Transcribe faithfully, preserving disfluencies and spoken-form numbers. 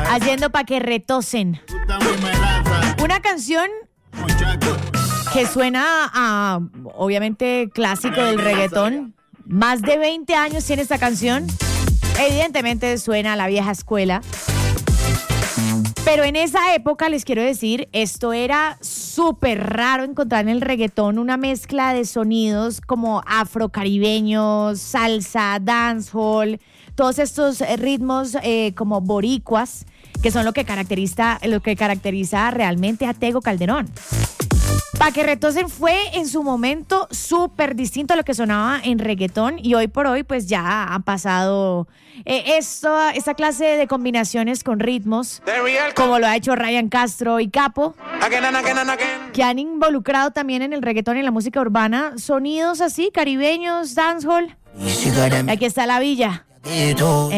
Haciendo pa' que retosen. Una canción que suena a, obviamente, clásico del reggaetón. Más de veinte años tiene esta canción. Evidentemente suena a la vieja escuela. Pero en esa época, les quiero decir, esto era súper raro encontrar en el reggaetón una mezcla de sonidos como afrocaribeños, salsa, dancehall, todos estos ritmos eh, como boricuas, que son lo que caracteriza, lo que caracteriza realmente a Tego Calderón. Pa' que retosen fue en su momento súper distinto a lo que sonaba en reggaetón y hoy por hoy pues ya han pasado eh, esto, esta clase de combinaciones con ritmos como lo ha hecho Ryan Castro y Capo, que han involucrado también en el reggaetón y en la música urbana sonidos así, caribeños, dancehall. Aquí está La Villa. En